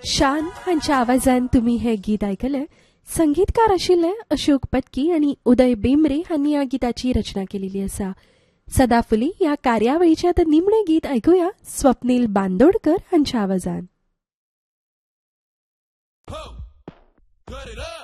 शान हांच्या आवाजान तुम्ही हे गीत ऐकले. संगीतकार आशिल्ले अशोक पत्की आणि उदय बेंबरे हांनी ह्या गीताची रचना केलेली आसा. सदाफुली ह्या कार्यावळीचे आतां निमणे गीत ऐकूया स्वप्नील बांदोडकर हांच्या आवाजान.